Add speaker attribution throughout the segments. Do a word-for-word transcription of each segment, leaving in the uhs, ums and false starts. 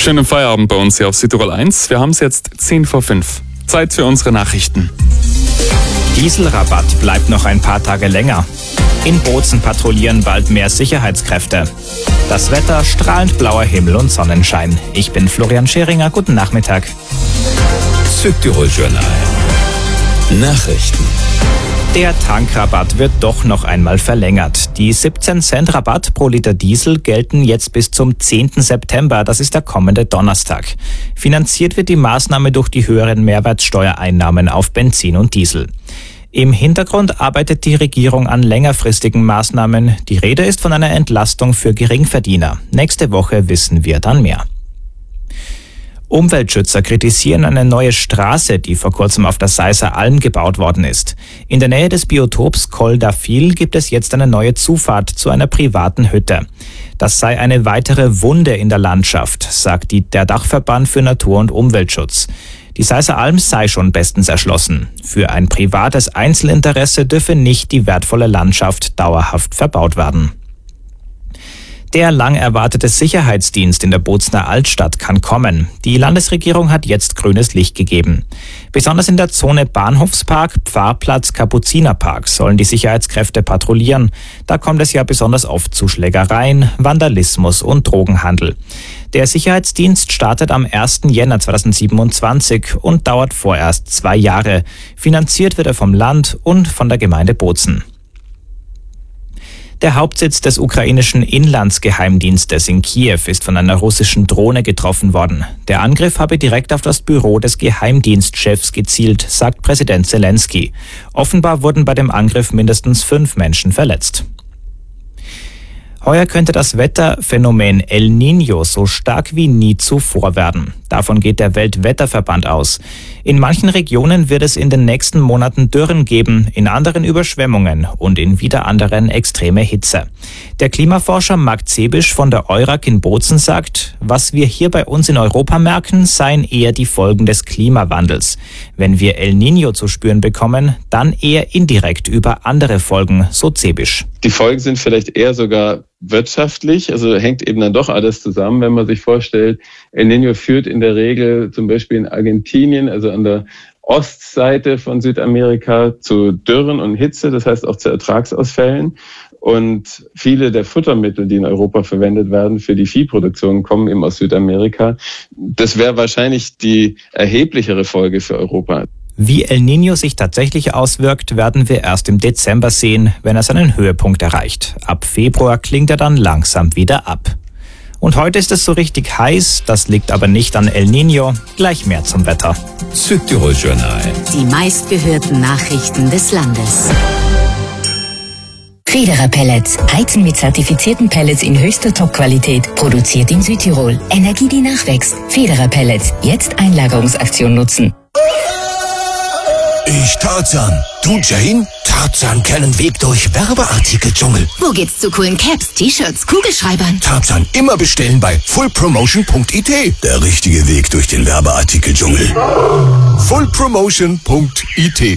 Speaker 1: Schönen Feierabend bei uns hier auf Südtirol eins. Wir haben es jetzt zehn vor fünf. Zeit für unsere Nachrichten.
Speaker 2: Dieselrabatt bleibt noch ein paar Tage länger. In Bozen patrouillieren bald mehr Sicherheitskräfte. Das Wetter, strahlend blauer Himmel und Sonnenschein. Ich bin Florian Scheringer, guten Nachmittag.
Speaker 3: Südtirol Journal. Nachrichten.
Speaker 2: Der Tankrabatt wird doch noch einmal verlängert. Die siebzehn Cent Rabatt pro Liter Diesel gelten jetzt bis zum zehnten September. Das ist der kommende Donnerstag. Finanziert wird die Maßnahme durch die höheren Mehrwertsteuereinnahmen auf Benzin und Diesel. Im Hintergrund arbeitet die Regierung an längerfristigen Maßnahmen. Die Rede ist von einer Entlastung für Geringverdiener. Nächste Woche wissen wir dann mehr. Umweltschützer kritisieren eine neue Straße, die vor kurzem auf der Seisser Alm gebaut worden ist. In der Nähe des Biotops Col d'Afil gibt es jetzt eine neue Zufahrt zu einer privaten Hütte. Das sei eine weitere Wunde in der Landschaft, sagt die, der Dachverband für Natur- und Umweltschutz. Die Seisser Alm sei schon bestens erschlossen. Für ein privates Einzelinteresse dürfe nicht die wertvolle Landschaft dauerhaft verbaut werden. Der lang erwartete Sicherheitsdienst in der Bozener Altstadt kann kommen. Die Landesregierung hat jetzt grünes Licht gegeben. Besonders in der Zone Bahnhofspark, Pfarrplatz, Kapuzinerpark sollen die Sicherheitskräfte patrouillieren. Da kommt es ja besonders oft zu Schlägereien, Vandalismus und Drogenhandel. Der Sicherheitsdienst startet am ersten Jänner zweitausendsiebenundzwanzig und dauert vorerst zwei Jahre. Finanziert wird er vom Land und von der Gemeinde Bozen. Der Hauptsitz des ukrainischen Inlandsgeheimdienstes in Kiew ist von einer russischen Drohne getroffen worden. Der Angriff habe direkt auf das Büro des Geheimdienstchefs gezielt, sagt Präsident Zelensky. Offenbar wurden bei dem Angriff mindestens fünf Menschen verletzt. Heuer könnte das Wetterphänomen El Niño so stark wie nie zuvor werden. Davon geht der Weltwetterverband aus. In manchen Regionen wird es in den nächsten Monaten Dürren geben, in anderen Überschwemmungen und in wieder anderen extreme Hitze. Der Klimaforscher Marc Zebisch von der Eurac in Bozen sagt, was wir hier bei uns in Europa merken, seien eher die Folgen des Klimawandels. Wenn wir El Niño zu spüren bekommen, dann eher indirekt über andere Folgen, so Zebisch.
Speaker 4: Die Folgen sind vielleicht eher sogar wirtschaftlich, also hängt eben dann doch alles zusammen, wenn man sich vorstellt, El Niño führt in der Regel zum Beispiel in Argentinien, also an der Ostseite von Südamerika, zu Dürren und Hitze, das heißt auch zu Ertragsausfällen. Und viele der Futtermittel, die in Europa verwendet werden für die Viehproduktion, kommen eben aus Südamerika. Das wäre wahrscheinlich die erheblichere Folge für Europa.
Speaker 2: Wie El Niño sich tatsächlich auswirkt, werden wir erst im Dezember sehen, wenn er seinen Höhepunkt erreicht. Ab Februar klingt er dann langsam wieder ab. Und heute ist es so richtig heiß, das liegt aber nicht an El Niño. Gleich mehr zum Wetter.
Speaker 3: Südtirol Journal.
Speaker 5: Die meistgehörten Nachrichten des Landes. Federer Pellets. Heizen mit zertifizierten Pellets in höchster Top-Qualität. Produziert in Südtirol. Energie, die nachwächst. Federer Pellets. Jetzt Einlagerungsaktion nutzen.
Speaker 6: Ich Tarzan. Du Jane? Tarzan kennen Weg durch Werbeartikel-Dschungel.
Speaker 5: Wo geht's zu coolen Caps, T-Shirts, Kugelschreibern?
Speaker 6: Tarzan immer bestellen bei full promotion punkt i t. Der richtige Weg durch den Werbeartikel-Dschungel. full promotion punkt i t.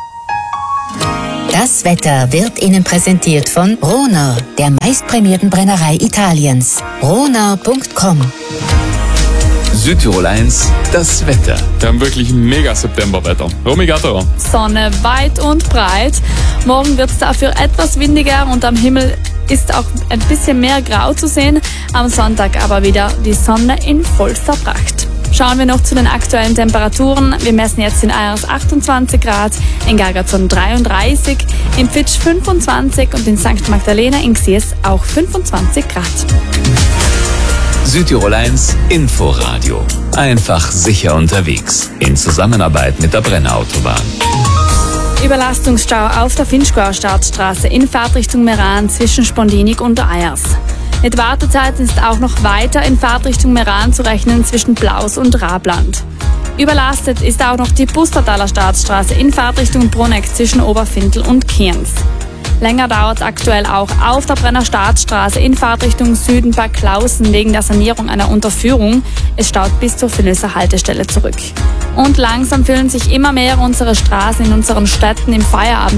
Speaker 5: Das Wetter wird Ihnen präsentiert von Rona, der meistprämierten Brennerei Italiens. Rona punkt com.
Speaker 3: Südtirol eins, das Wetter.
Speaker 1: Wir haben wirklich ein mega Septemberwetter. Romy Gatterer.
Speaker 7: Sonne weit und breit. Morgen wird es dafür etwas windiger und am Himmel ist auch ein bisschen mehr Grau zu sehen. Am Sonntag aber wieder die Sonne in vollster Pracht. Schauen wir noch zu den aktuellen Temperaturen. Wir messen jetzt in Ayers achtundzwanzig Grad, in Gargarzon dreiunddreißig, in Pfitsch fünfundzwanzig und in Sankt Magdalena in Xies auch fünfundzwanzig Grad.
Speaker 3: Südtirol eins Inforadio. Einfach sicher unterwegs. In Zusammenarbeit mit der Brenner Autobahn.
Speaker 7: Überlastungsstau auf der Finchgauer Staatsstraße in Fahrtrichtung Meran zwischen Spondinig und Ayers. Mit Wartezeiten ist auch noch weiter in Fahrtrichtung Meran zu rechnen zwischen Blaus und Rabland. Überlastet ist auch noch die Bustertaler Staatsstraße in Fahrtrichtung Bruneck zwischen Oberfintel und Kienz. Länger dauert es aktuell auch auf der Brenner Staatsstraße in Fahrtrichtung Süden bei Klausen wegen der Sanierung einer Unterführung. Es staut bis zur Finnisser Haltestelle zurück. Und langsam füllen sich immer mehr unsere Straßen in unseren Städten im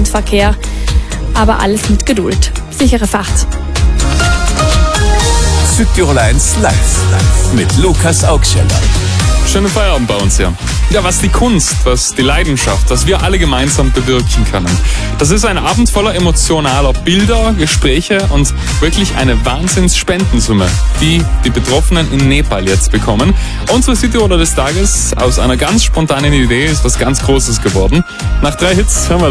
Speaker 7: Feierabendverkehr. Aber alles mit Geduld. Sichere Fahrt.
Speaker 3: Südtirol eins live mit Lukas Augsteller.
Speaker 1: Schönen Feierabend bei uns hier. Ja, was die Kunst, was die Leidenschaft, was wir alle gemeinsam bewirken können. Das ist ein Abend voller emotionaler Bilder, Gespräche und wirklich eine Wahnsinns-Spendensumme, die die Betroffenen in Nepal jetzt bekommen. Unsere Südtiroler des Tages aus einer ganz spontanen Idee ist was ganz Großes geworden. Nach drei Hits hören wir